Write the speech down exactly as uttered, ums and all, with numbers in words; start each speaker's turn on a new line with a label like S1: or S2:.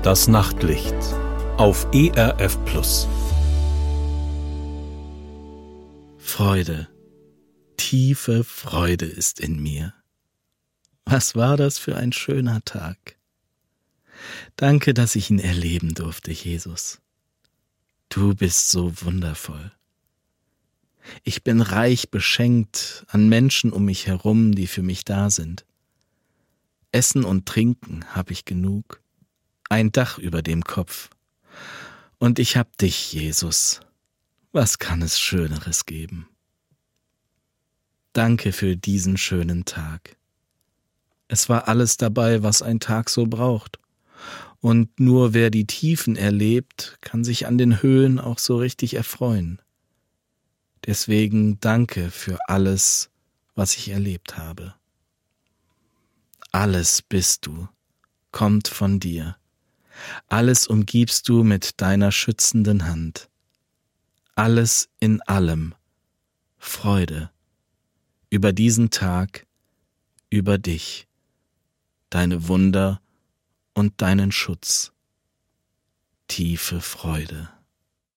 S1: Das Nachtlicht auf E R F Plus.
S2: Freude, tiefe Freude ist in mir. Was war das für ein schöner Tag. Danke, dass ich ihn erleben durfte, Jesus. Du bist so wundervoll. Ich bin reich beschenkt an Menschen um mich herum, die für mich da sind. Essen und Trinken habe ich genug, ein Dach über dem Kopf. Und ich hab dich, Jesus. Was kann es Schöneres geben? Danke für diesen schönen Tag. Es war alles dabei, was ein Tag so braucht. Und nur wer die Tiefen erlebt, kann sich an den Höhen auch so richtig erfreuen. Deswegen danke für alles, was ich erlebt habe. Alles bist du, kommt von dir. Alles umgibst du mit deiner schützenden Hand. Alles in allem, Freude, über diesen Tag, über dich, deine Wunder und deinen Schutz. Tiefe Freude.